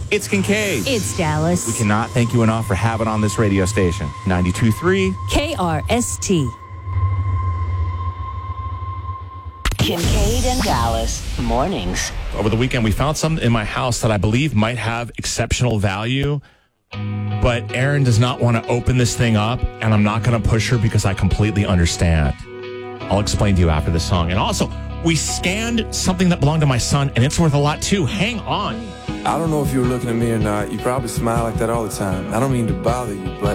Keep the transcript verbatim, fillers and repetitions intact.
It's Kincaid. It's Dallas. We cannot thank you enough for having on this radio station. ninety-two point three K R S T. Kincaid and Dallas mornings. Over the weekend, we found something in my house that I believe might have exceptional value, but Erin does not want to open this thing up, and I'm not going to push her because I completely understand. I'll explain to you after the song. And also, we scanned something that belonged to my son, and it's worth a lot too. Hang on. I don't know if you were looking at me or not. You probably smile like that all the time. I don't mean to bother you, but